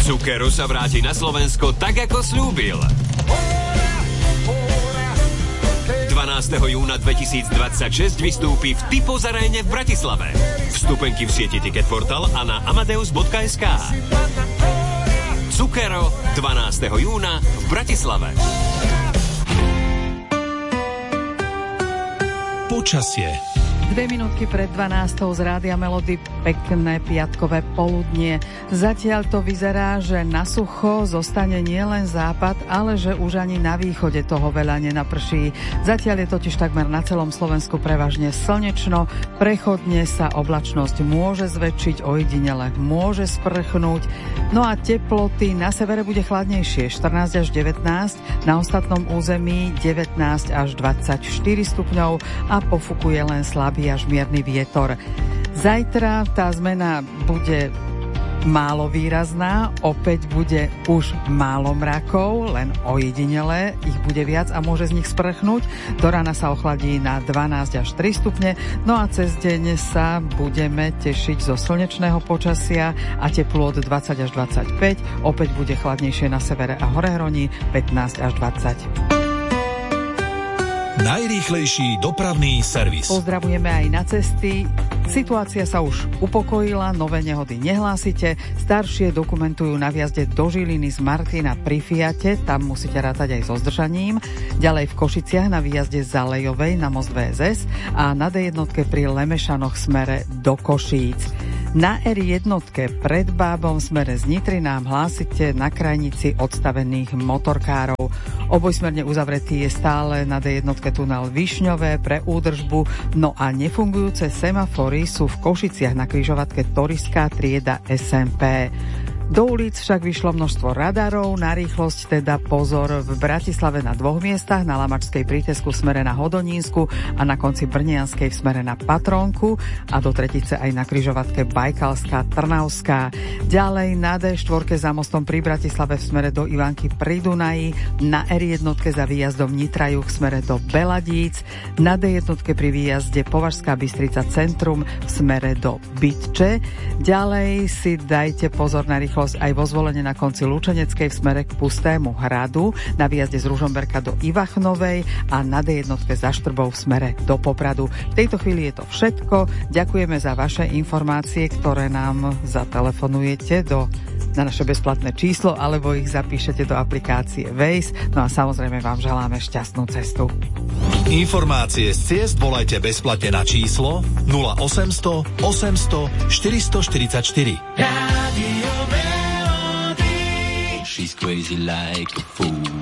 Cukero sa vráti na Slovensko tak, ako slúbil. 12. júna 2026 vystúpi v Typos Aréne v Bratislave. Vstupenky v sieti Ticketportal a na amadeus.sk. Cukero 12. júna v Bratislave. Počasie. 2 minútky pred 12. z Rádia Melody, pekné piatkové poludnie. Zatiaľ to vyzerá, že na sucho zostane nielen západ, ale že už ani na východe toho veľa nenaprší. Zatiaľ je totiž takmer na celom Slovensku prevažne slnečno, prechodne sa oblačnosť môže zväčšiť, ojedinele môže sprchnúť. No a teploty na severe bude chladnejšie, 14 až 19, na ostatnom území 19 až 24 stupňov a pofukuje len slabý až mierny vietor. Zajtra tá zmena bude málo výrazná, opäť bude už málo mrakov, len ojedinele ich bude viac a môže z nich sprchnúť. Do rána sa ochladí na 12 až 3 stupne, no a cez deň sa budeme tešiť zo slnečného počasia a teplo od 20 až 25, opäť bude chladnejšie na severe a Horehroní 15 až 20. Najrýchlejší dopravný servis. Pozdravujeme aj na cesty. Situácia sa už upokojila, nové nehody nehlásite. Staršie dokumentujú na vjazde do Žiliny z Martina pri Fiate, tam musíte rátať aj so zdržaním. Ďalej v Košiciach na výjazde z Zalejovej na most VSS a na D1 pri Lemešanoch smere do Košíc. Na R1 pred Bábom smere z Nitry nám hlásite na krajnici odstavených motorkárov. Obojsmerne uzavretý je stále na D1 tunel Višňové pre údržbu, no a nefungujúce semafory sú v Košiciach na križovatke Toriská trieda SMP. Do ulic však vyšlo množstvo radarov, na rýchlosť teda pozor v Bratislave na 2 miestach, na Lamačskej prítesku v smere na Hodonínsku a na konci Brnianskej v smere na Patrónku a do Tretice aj na križovatke Bajkalská Trnavská. Ďalej na D4 za mostom pri Bratislave v smere do Ivanky pri Dunaji, na R1 za výjazdom Nitra-Juh v smere do Beladíc, na D1 pri výjazde Považská Bystrica centrum v smere do Bytče. Ďalej si dajte pozor na rýchlosť aj vo Zvolenie na konci Lučeneckej v smere k Pustému hradu, na výjazde z Ružomberka do Ivachnovej a na D1 za Štrbou v smere do Popradu. V tejto chvíli je to všetko. Ďakujeme za vaše informácie, ktoré nám zatelefonujete na naše bezplatné číslo alebo ich zapíšete do aplikácie Waze. No a samozrejme vám želáme šťastnú cestu. Informácie z ciest volajte bezplatne na číslo 0800 800 444. She's crazy like a fool.